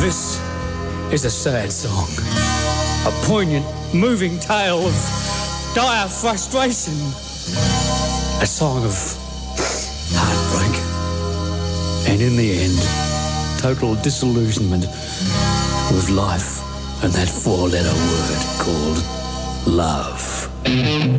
This is a sad song. A poignant, moving tale of dire frustration. A song of heartbreak. And in the end, total disillusionment with life and that four-letter word called love.